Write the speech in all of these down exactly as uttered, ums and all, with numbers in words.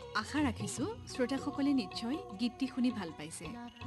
আশা ৰাখিছোঁ শ্ৰোতাসকলে নিশ্চয় গীতটি শুনি ভাল পাইছে।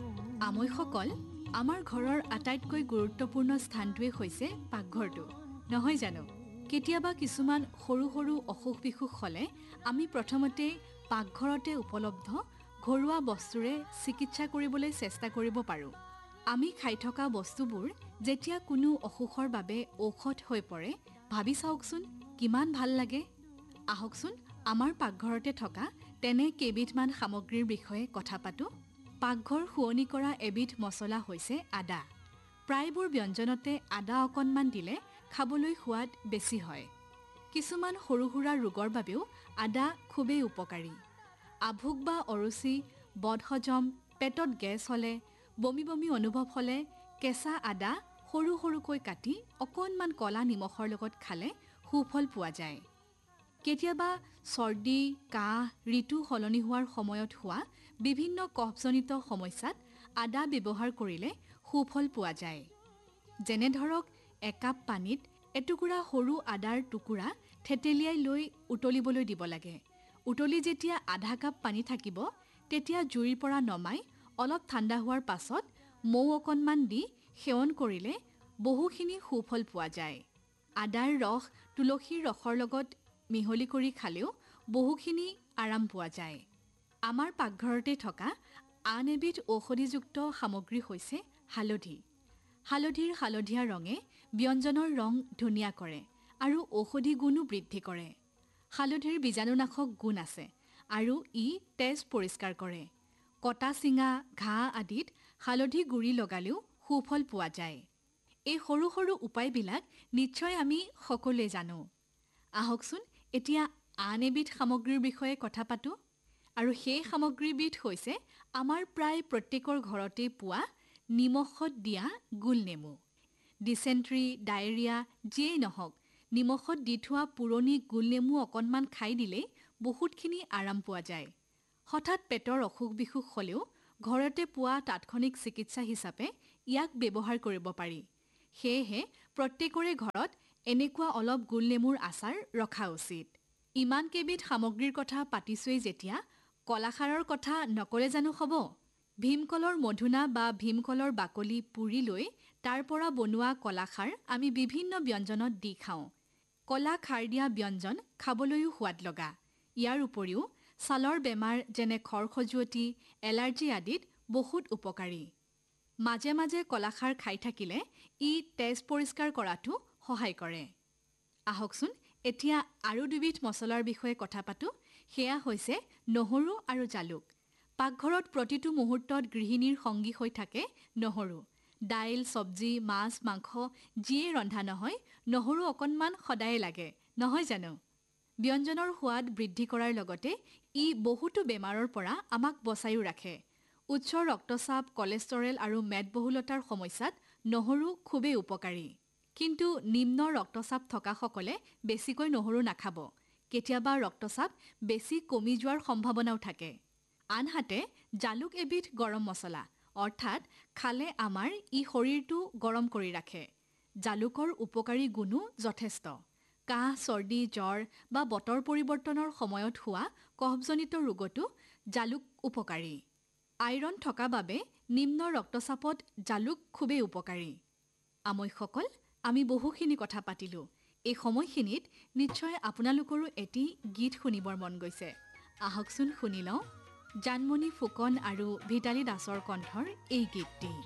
আমৈসকল, আমাৰ ঘৰৰ আটাইতকৈ গুৰুত্বপূৰ্ণ স্থানটোৱে হৈছে পাকঘৰটো, নহয় জানো? কেতিয়াবা কিছুমান সৰু সৰু অসুখ বিসুখ হ'লে আমি প্ৰথমতে পাকঘৰতে উপলব্ধ ঘৰুৱা বস্তুৰে চিকিৎসা কৰিবলৈ চেষ্টা কৰিব পাৰোঁ। আমি খাই থকা বস্তুবোৰ যেতিয়া কোনো অসুখৰ বাবে ঔষধ হৈ পৰে, ভাবি চাওকচোন কিমান ভাল লাগে। আহকচোন আমাৰ পাকঘৰতে থকা তেনে কেইবিধমান সামগ্ৰীৰ বিষয়ে কথা পাতোঁ। পাকঘৰ শুৱনি কৰা এবিধ মছলা হৈছে আদা। প্ৰায়বোৰ ব্যঞ্জনতে আদা অকণমান দিলে খাবলৈ সোৱাদ বেছি হয়। কিছুমান সৰু সুৰা ৰোগৰ বাবেও আদা খুবেই উপকাৰী। আভোক বা অৰুচি, বদহজম, পেটত গেছ হ'লে, বমি বমি অনুভৱ হ'লে কেঁচা আদা সৰু সৰুকৈ কাটি অকণমান ক'লা নিমখৰ লগত খালে সুফল পোৱা যায়। কেতিয়াবা চৰ্দি, কাহ, ঋতু সলনি হোৱাৰ সময়ত হোৱা বিভিন্ন কফজনিত সমস্যাত আদা ব্যৱহাৰ কৰিলে সুফল পোৱা যায়। যেনে ধৰক একাপ পানীত এটুকুৰা সৰু আদাৰ টুকুৰা থেতেলিয়াই লৈ উতলিবলৈ দিব লাগে। উতলি যেতিয়া আধা কাপ পানী থাকিব, তেতিয়া জুইৰ পৰা নমাই অলপ ঠাণ্ডা হোৱাৰ পাছত মৌ অকণমান দি সেৱন কৰিলে বহুখিনি সুফল পোৱা যায়। আদাৰ ৰস তুলসীৰ ৰসৰ লগত মিহলি কৰি খালেও বহুখিনি আৰাম পোৱা যায়। আমাৰ পাকঘৰতে থকা আন এবিধ ঔষধিযুক্ত সামগ্ৰী হৈছে হালধি। হালধিৰ হালধীয়া ৰঙে ব্যঞ্জনৰ ৰং ধুনীয়া কৰে আৰু ঔষধি গুণো বৃদ্ধি কৰে। হালধিৰ বীজাণুনাশক গুণ আছে আৰু ই তেজ পৰিষ্কাৰ কৰে। কটা চিঙা, ঘাঁ আদিত হালধি গুৰি লগালেও সুফল পোৱা যায়। এই সৰু সৰু উপায়বিলাক নিশ্চয় আমি সকলোৱে জানো। আহকচোন এতিয়া আন এবিধ সামগ্ৰীৰ বিষয়ে কথা পাতোঁ। আৰু সেই সামগ্ৰীবিধ হৈছে আমাৰ প্ৰায় প্ৰত্যেকৰ ঘৰতেই পোৱা নিমখত দিয়া গোলনেমু। ডিচেণ্ট্ৰি, ডায়েৰিয়া যিয়েই নহওক, নিমখত দি থোৱা পুৰণি গোলনেমু অকণমান খাই দিলেই বহুতখিনি আৰাম পোৱা যায়। হঠাৎ পেটৰ অসুখ বিসুখ হ'লেও ঘৰতে পোৱা তাৎক্ষণিক চিকিৎসা হিচাপে ইয়াক ব্যৱহাৰ কৰিব পাৰি। সেয়েহে প্ৰত্যেকৰে ঘৰত এনেকুৱা অলপ গোলনেমুৰ আচাৰ ৰখা উচিত। ইমান কেইবিধ সামগ্ৰীৰ কথা পাতিছোৱেই যেতিয়া, কলাখাৰৰ কথা নকলে জানো হ'ব? ভীমকলৰ মধুনা বা ভীমকলৰ বাকলি পুৰি লৈ তাৰ পৰা বনোৱা কলাখাৰ আমি বিভিন্ন ব্যঞ্জনত দি খাওঁ। কলা খাৰ দিয়া ব্যঞ্জন খাবলৈও সোৱাদ লগা। ইয়াৰ উপৰিও ছালৰ বেমাৰ যেনে খৰ খজুৱতি, এলাৰ্জি আদিত বহুত উপকাৰী। মাজে মাজে কলাখাৰ খাই থাকিলে ই তেজ পৰিষ্কাৰ কৰাটো সহায় কৰে। আহকচোন এতিয়া আৰু দুবিধ মছলাৰ বিষয়ে কথা পাতোঁ। সেয়া হৈছে নহৰু আৰু জালুক। পাকঘৰত প্ৰতিটো মুহূৰ্তত গৃহিণীৰ সংগী হৈ থাকে নহৰু। দাইল, চব্জি, মাছ, মাংস যিয়েই ৰন্ধা নহয়, নহৰু অকণমান সদায়ে লাগে, নহয় জানো? ব্যঞ্জনৰ সোৱাদ বৃদ্ধি কৰাৰ লগতে ই বহুতো বেমাৰৰ পৰা আমাক বচাইও ৰাখে। উচ্চ ৰক্তচাপ, কলেষ্টৰেল আৰু মেদবহুলতাৰ সমস্যাত নহৰু খুবেই উপকাৰী। কিন্তু নিম্ন ৰক্তচাপ থকাসকলে বেছিকৈ নহৰু নাখাব। কেতিয়াবা ৰক্তচাপ বেছি কমি যোৱাৰ সম্ভাৱনাও থাকে। আনহাতে জালুক এবিধ গৰম মছলা, অৰ্থাৎ খালে আমাৰ ই শৰীৰটো গৰম কৰি ৰাখে। জালুকৰ উপকাৰী গুণো যথেষ্ট। কাহ, চৰ্দি, জ্বৰ বা বতৰ পৰিৱৰ্তনৰ সময়ত হোৱা কফজনিত ৰোগতো জালুক উপকাৰী। আইৰণ থকা বাবে নিম্ন ৰক্তচাপত জালুক খুবেই উপকাৰী। আমৈসকল, আমি বহুখিনি কথা পাতিলোঁ। এই সময়খিনিত নিশ্চয় আপোনালোকৰো এটি গীত শুনিবৰ মন গৈছে। আহকচোন শুনি লওঁ জানমণি ফুকন আৰু ভিতালী দাসৰ কণ্ঠৰ এই গীতটি।